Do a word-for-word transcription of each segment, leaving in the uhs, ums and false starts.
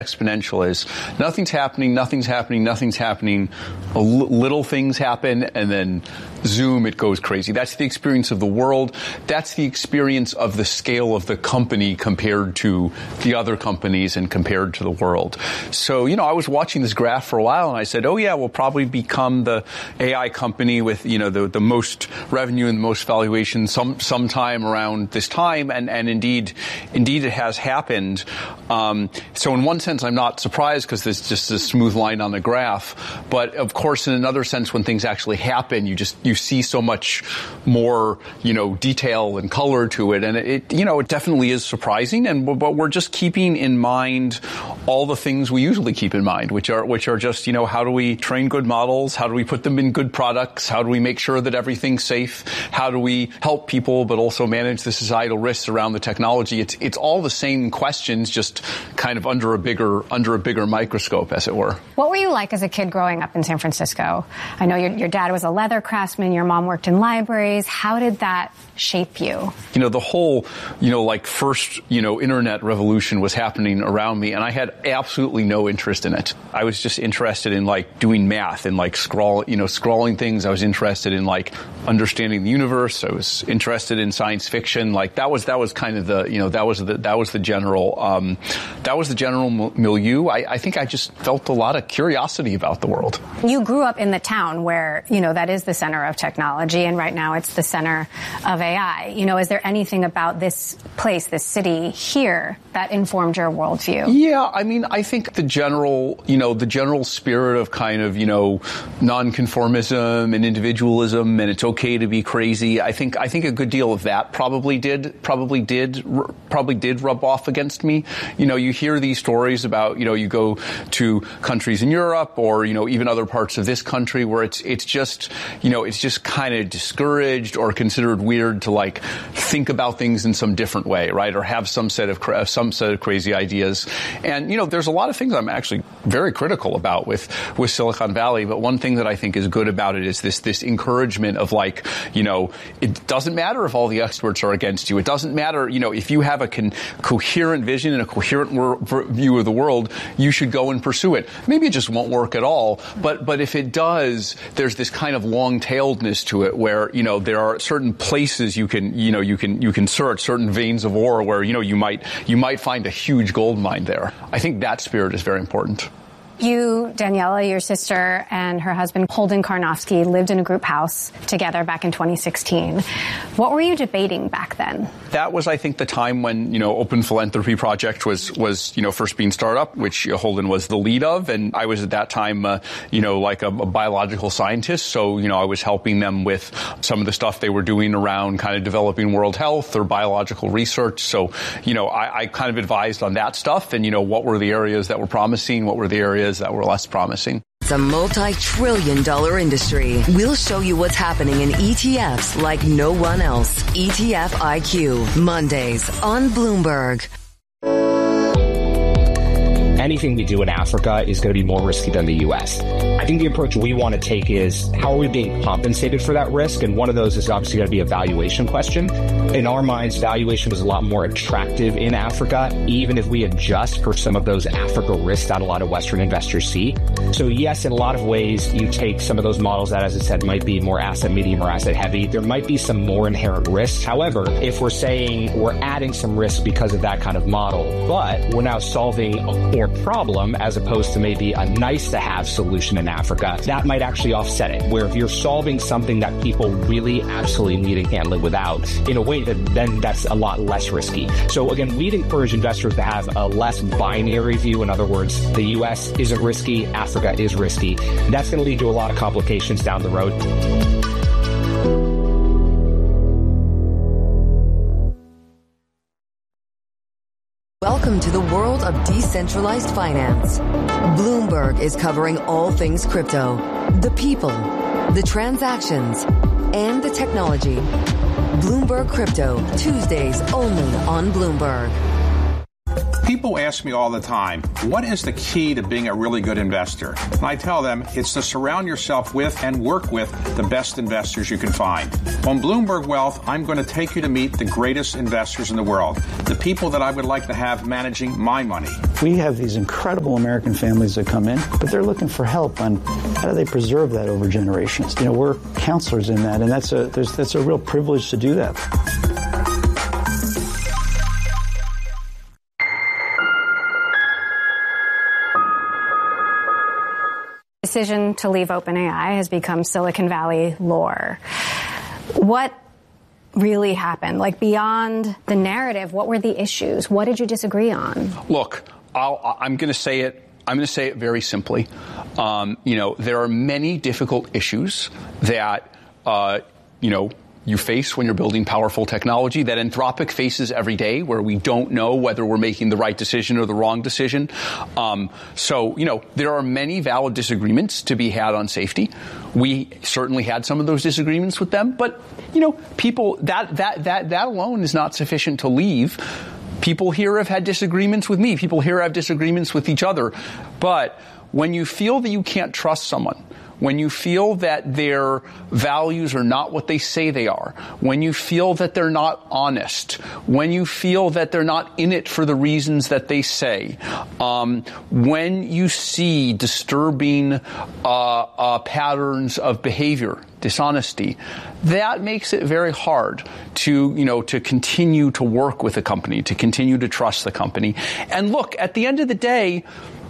exponential is nothing's happening, nothing's happening, nothing's happening. A l- little things happen, and then zoom, it goes crazy. That's the experience of the world. That's the experience of the scale of the company compared to the other companies and compared to the world. So, you know, I was watching this graph for a while, and I said, oh, yeah, we'll probably become the A I company with, you know, the, the most revenue and the most valuation some sometime around this time. And, and indeed, indeed, it has happened. Um, so in one sense, I'm not surprised because there's just a smooth line on the graph. But of course, in another sense, when things actually happen, you just you see so much more, you know, detail and color to it, and it, you know, it definitely is surprising. And but we're just keeping in mind all the things we usually keep in mind, which are which are just, you know, how do we train good models? How do we put them in good products? How do we make sure that everything's safe? How do we help people, but also manage the societal risks around the technology? It's it's all the same questions, just kind of under a bigger under a bigger microscope, as it were. What were you like as a kid growing up in San Francisco? I know your, your dad was a leather craftsman, your mom worked in libraries. How did that shape you? You know, the whole, you know, like first, you know, internet revolution was happening around me, and I had absolutely no interest in it. I was just interested in like doing math and like scroll, you know, scrolling things. I was interested in like understanding the universe. I was interested in science fiction. Like that was, that was kind of the, you know, that was the, that was the general, um, that was the general milieu. I, I think I just felt a lot of curiosity about the world. You grew up in the town where, you know, that is the center of technology, and right now it's the center of A I. You know, is there anything about this place, this city here, that informed your worldview? Yeah, I mean, I think the general, you know, the general spirit of kind of, you know, nonconformism and individualism, and it's okay to be crazy. I think, I think a good deal of that probably did, probably did, probably did rub off against me. You know, you hear these stories about, you know, you go to countries in Europe or, you know, even other parts of this country where it's, it's just, you know, it's just kind of discouraged or considered weird to like think about things in some different way, right? Or have some set of, cra- some set of crazy ideas. And, you know, there's a lot of things I'm actually very critical about with, with Silicon Valley. But one thing that I think is good about it is this, this encouragement of like, you know, it doesn't matter if all the experts are against you. It doesn't matter, you know, if you have a con- coherent vision and a coherent wor- view of the world, you should go and pursue it. Maybe it just won't work at all. But, but if it does, there's this kind of long-tailedness to it where, you know, there are certain places you can, you know, you can, you can search certain veins of ore where, you know, you might, you might find a huge gold mine there. I think that spirit is very important. You, Daniela, your sister, and her husband, Holden Karnofsky, lived in a group house together back in twenty sixteen. What were you debating back then? That was, I think, the time when, you know, Open Philanthropy Project was, was, you know, first being started up, which uh, Holden was the lead of. And I was at that time, uh, you know, like a, a biological scientist. So, you know, I was helping them with some of the stuff they were doing around kind of developing world health or biological research. So, you know, I, I kind of advised on that stuff and, you know, what were the areas that were promising, what were the areas that were less promising. It's a multi-trillion dollar industry. We'll show you what's happening in E T Fs like no one else. E T F I Q, Mondays on Bloomberg. Anything we do in Africa is going to be more risky than the U S. I think the approach we want to take is how are we being compensated for that risk? And one of those is obviously going to be a valuation question. In our minds, valuation is a lot more attractive in Africa, even if we adjust for some of those Africa risks that a lot of Western investors see. So yes, in a lot of ways, you take some of those models that, as I said, might be more asset medium or asset heavy. There might be some more inherent risks. However, if we're saying we're adding some risk because of that kind of model, but we're now solving a core problem as opposed to maybe a nice to have solution in Africa, that might actually offset it. Where if you're solving something that people really absolutely need and can't live without, in a way that then that's a lot less risky. So again, we'd encourage investors to have a less binary view. In other words, the U S isn't risky, Africa is risky. That's going to lead to a lot of complications down the road. Welcome to the world of decentralized finance. Bloomberg is covering all things crypto, the people, the transactions, and the technology. Bloomberg Crypto, Tuesdays only on Bloomberg. People People ask me all the time, what is the key to being a really good investor? And I tell them it's to surround yourself with and work with the best investors you can find. On Bloomberg Wealth, I'm going to take you to meet the greatest investors in the world, the people that I would like to have managing my money. We have these incredible American families that come in, but they're looking for help on how do they preserve that over generations. You know, we're counselors in that, and that's a there's, that's a real privilege to do that. Decision to leave OpenAI has become Silicon Valley lore. What really happened? Like, beyond the narrative, what were the issues? What did you disagree on? Look, I'll, I'm going to say it. I'm going to say it very simply. Um, you know, there are many difficult issues that, uh, you know, you face when you're building powerful technology that Anthropic faces every day, where we don't know whether we're making the right decision or the wrong decision. Um, so, you know, there are many valid disagreements to be had on safety. We certainly had some of those disagreements with them, but, you know, people, that, that, that, that alone is not sufficient to leave. People here have had disagreements with me. People here have disagreements with each other. But when you feel that you can't trust someone, when you feel that their values are not what they say they are, when you feel that they're not honest, when you feel that they're not in it for the reasons that they say, um, when you see disturbing uh, uh, patterns of behavior, dishonesty, that makes it very hard to, you know, to continue to work with a company, to continue to trust the company. And look, at the end of the day,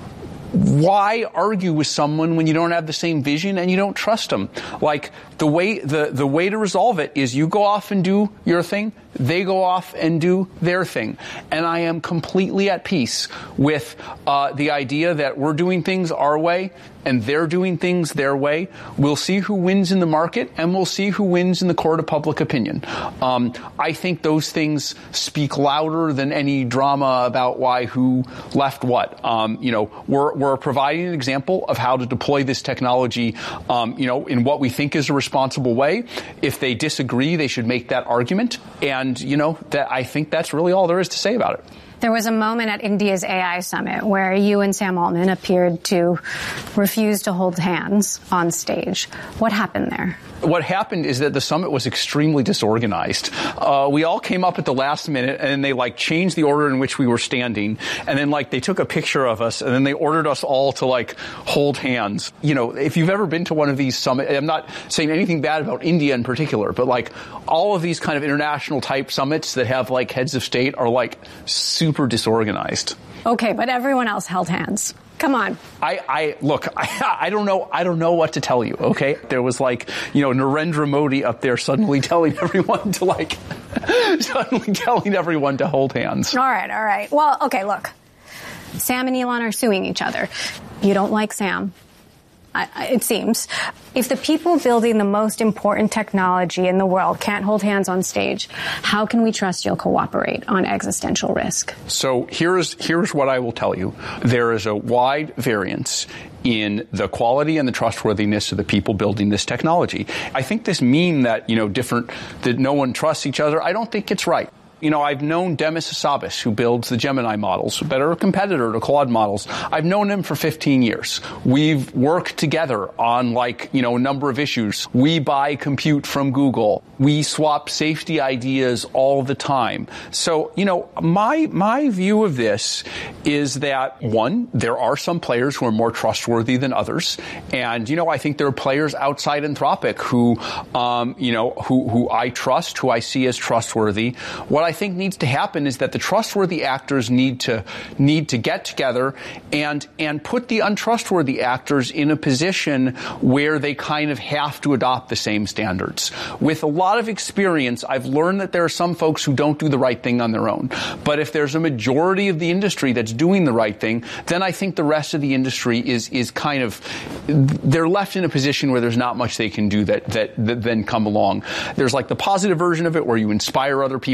why argue with someone when you don't have the same vision and you don't trust them? Like, the way the, the way to resolve it is you go off and do your thing, they go off and do their thing. And I am completely at peace with uh, the idea that we're doing things our way and they're doing things their way. We'll see who wins in the market, and we'll see who wins in the court of public opinion. Um, I think those things speak louder than any drama about why who left what. Um, you know, we're, we're providing an example of how to deploy this technology, um, you know, in what we think is a responsible way. If they disagree, they should make that argument. And, you know, that I think that's really all there is to say about it. There was a moment at India's A I summit where you and Sam Altman appeared to refuse to hold hands on stage. What happened there? What happened is that the summit was extremely disorganized. Uh, we all came up at the last minute, and they like changed the order in which we were standing, and then like they took a picture of us, and then they ordered us all to like hold hands. You know, if you've ever been to one of these summits, I'm not saying anything bad about India in particular, but like all of these kind of international type summits that have like heads of state are like super disorganized. Okay, but everyone else held hands. Come on. I, I look, I, I don't know. I don't know what to tell you. OK, there was like, you know, Narendra Modi up there suddenly telling everyone to like suddenly telling everyone to hold hands. All right. All right. Well, OK, look, Sam and Elon are suing each other. You don't like Sam. I, I, it seems. If the people building the most important technology in the world can't hold hands on stage, how can we trust you'll cooperate on existential risk? So here's here's what I will tell you. There is a wide variance in the quality and the trustworthiness of the people building this technology. I think this meme that, you know, different, that no one trusts each other, I don't think it's right. You know, I've known Demis Hassabis, who builds the Gemini models, that are a competitor to Claude models. I've known him for fifteen years. We've worked together on, like, you know, a number of issues. We buy compute from Google. We swap safety ideas all the time. So, you know, my my view of this is that, one, there are some players who are more trustworthy than others. And, you know, I think there are players outside Anthropic who, um, you know, who, who I trust, who I see as trustworthy. What I I think needs to happen is that the trustworthy actors need to need to get together and and put the untrustworthy actors in a position where they kind of have to adopt the same standards. With a lot of experience, I've learned that there are some folks who don't do the right thing on their own. But if there's a majority of the industry that's doing the right thing, then I think the rest of the industry is is kind of, they're left in a position where there's not much they can do that that, that then come along. There's like the positive version of it where you inspire other people.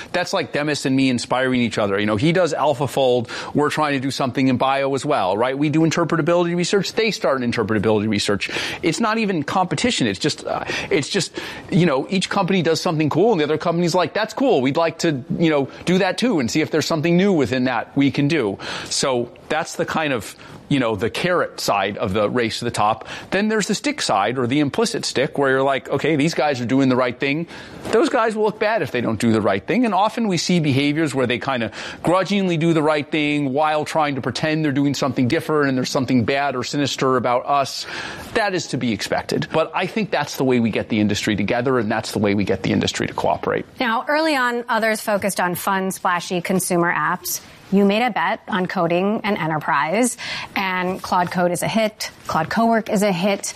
that's like Demis and me inspiring each other. You know, he does AlphaFold. We're trying to do something in bio as well, right? We do interpretability research. They start in interpretability research. It's not even competition. It's just, uh, it's just, you know, each company does something cool and the other company's like, that's cool. We'd like to, you know, do that too and see if there's something new within that we can do. So that's the kind of, you know, the carrot side of the race to the top. Then there's the stick side, or the implicit stick, where you're like, okay, these guys are doing the right thing. Those guys will look bad if they don't do the right thing. And often we see behaviors where they kind of grudgingly do the right thing while trying to pretend they're doing something different and there's something bad or sinister about us. That is to be expected. But I think that's the way we get the industry together, and that's the way we get the industry to cooperate. Now, early on, others focused on fun, splashy consumer apps. You made a bet on coding and enterprise, and Claude Code is a hit. Claude Cowork is a hit.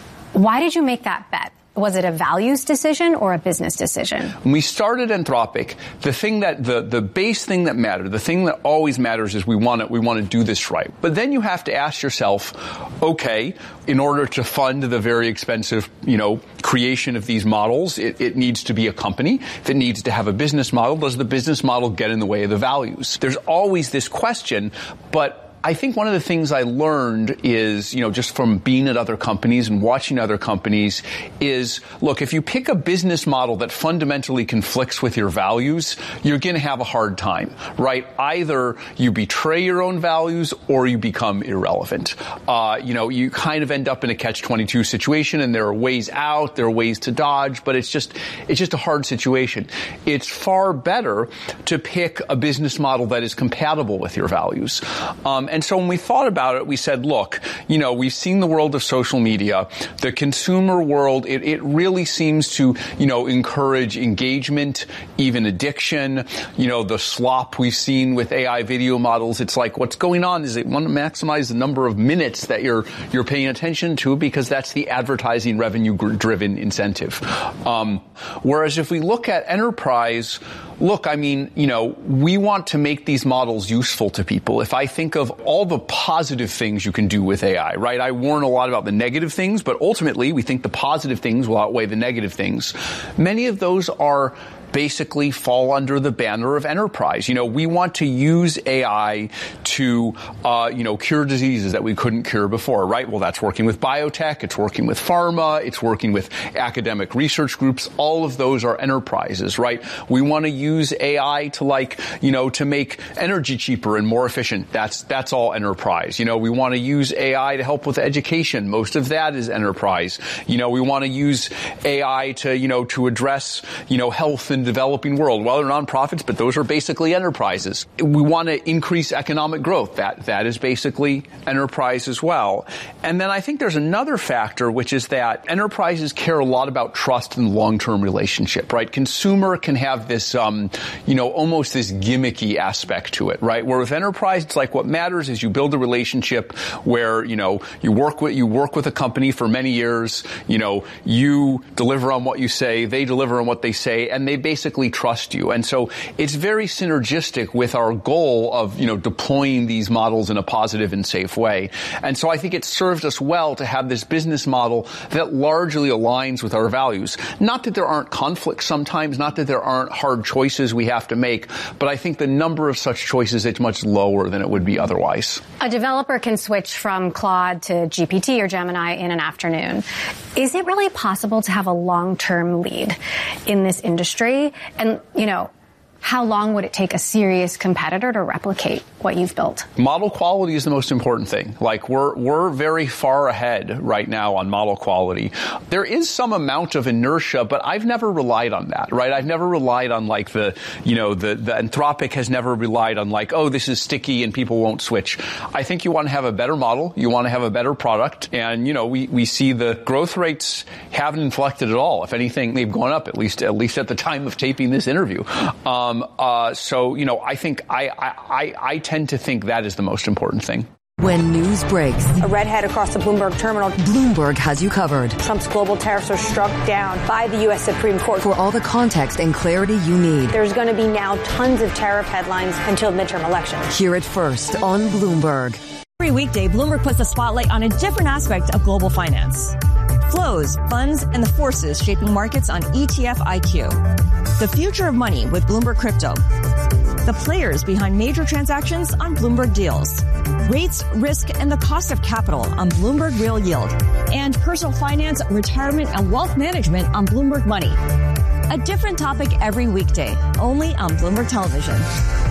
Why did you make that bet? Was it a values decision or a business decision? When we started Anthropic, the thing that the the base thing that mattered, the thing that always matters is we want to we want to do this right. But then you have to ask yourself, okay, in order to fund the very expensive, you know, creation of these models, it, it needs to be a company. If it needs to have a business model, does the business model get in the way of the values? There's always this question, but I think one of the things I learned is, you know, just from being at other companies and watching other companies is, look, if you pick a business model that fundamentally conflicts with your values, you're going to have a hard time, right? Either you betray your own values or you become irrelevant. Uh, you know, you kind of end up in a catch twenty-two situation, and there are ways out, there are ways to dodge, but it's just, it's just a hard situation. It's far better to pick a business model that is compatible with your values. Um, And so when we thought about it, we said, look, you know, we've seen the world of social media. The consumer world, it, it really seems to, you know, encourage engagement, even addiction. You know, the slop we've seen with A I video models. It's like, what's going on is it want to maximize the number of minutes that you're you're paying attention to, because that's the advertising revenue-driven incentive. Um, whereas if we look at enterprise, look, I mean, you know, we want to make these models useful to people. If I think of all the positive things you can do with A I, right? I warn a lot about the negative things, but ultimately we think the positive things will outweigh the negative things. Many of those are basically fall under the banner of enterprise. You know, we want to use A I to, uh, you know, cure diseases that we couldn't cure before, right? Well, that's working with biotech, it's working with pharma, it's working with academic research groups. All of those are enterprises, right? We want to use A I to, like, you know, to make energy cheaper and more efficient. That's, that's all enterprise. You know, we want to use A I to help with education. Most of that is enterprise. You know, we want to use A I to, you know, to address, you know, health and developing world. Well, they're nonprofits, but those are basically enterprises. We want to increase economic growth. That that is basically enterprise as well. And then I think there's another factor, which is that enterprises care a lot about trust and long-term relationship, right? Consumer can have this, um, you know, almost this gimmicky aspect to it, right? Where with enterprise, it's like what matters is you build a relationship where, you know, you work with you work with a company for many years. You know, you deliver on what you say, they deliver on what they say, and they basically trust you. And so it's very synergistic with our goal of, you know, deploying these models in a positive and safe way. And so I think it served us well to have this business model that largely aligns with our values. Not that there aren't conflicts sometimes, not that there aren't hard choices we have to make, but I think the number of such choices is much lower than it would be otherwise. A developer can switch from Claude to G P T or Gemini in an afternoon. Is it really possible to have a long-term lead in this industry? And, you know, how long would it take a serious competitor to replicate what you've built? Model quality is the most important thing. Like, we're we're very far ahead right now on model quality. There is some amount of inertia, but I've never relied on that, right? I've never relied on, like, the, you know, the, the Anthropic has never relied on, like, oh, this is sticky and people won't switch. I think you want to have a better model. You want to have a better product. And, you know, we, we see the growth rates haven't inflected at all. If anything, they've gone up, at least, at least at the time of taping this interview. Um, uh, so, you know, I think I, I, I, I tend to think that is the most important thing. When news breaks, a redhead across the Bloomberg terminal. Bloomberg has you covered. Trump's global tariffs are struck down by the U S Supreme Court. For all the context and clarity you need. There's going to be now tons of tariff headlines until midterm elections. Hear it first on Bloomberg. Every weekday, Bloomberg puts the spotlight on a different aspect of global finance. flows, funds, and the forces shaping markets on E T F I Q. The future of money with Bloomberg Crypto. The players behind major transactions on Bloomberg Deals. Rates, risk, and the cost of capital on Bloomberg Real Yield. And personal finance, retirement, and wealth management on Bloomberg Money. A different topic every weekday, only on Bloomberg Television.